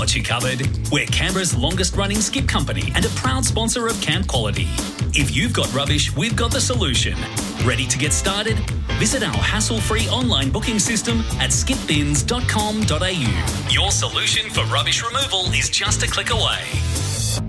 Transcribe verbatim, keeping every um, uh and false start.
Got you covered. We're Canberra's longest running skip company and a proud sponsor of Camp Quality. If you've got rubbish, we've got the solution. Ready to get started? Visit our hassle-free online booking system at skip bins dot com dot a u. Your solution for rubbish removal is just a click away.